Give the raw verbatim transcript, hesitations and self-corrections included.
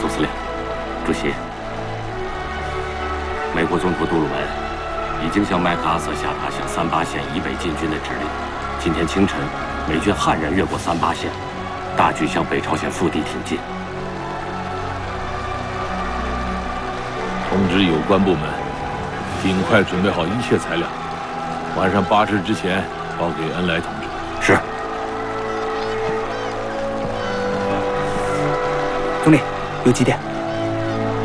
总司令，主席，美国总统杜鲁门已经向麦克阿瑟下达向三八线以北进军的指令。今天清晨，美军悍然越过三八线，大举向北朝鲜腹地挺进。 通知有关部门，尽快准备好一切材料，晚上八时之前报给恩来同志。 是。 总理，有急电。